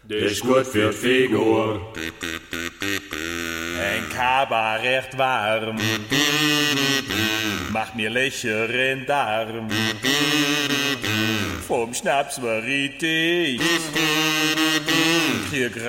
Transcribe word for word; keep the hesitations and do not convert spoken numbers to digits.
Das ist gut für die Figur. Ein Kabarett warm, macht mir Löcher in Darm. Vom Schnaps war ich dicht, krieg